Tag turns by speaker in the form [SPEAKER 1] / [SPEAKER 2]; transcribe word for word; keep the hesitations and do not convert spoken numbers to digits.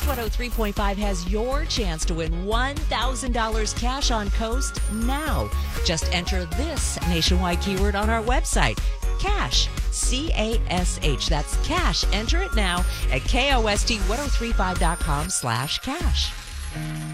[SPEAKER 1] Coast one oh three point five has your chance to win one thousand dollars cash on Coast now. Just enter this nationwide keyword on our website. Cash. C A S H. That's cash. Enter it now at K O S T ten thirty-five dot com slash cash.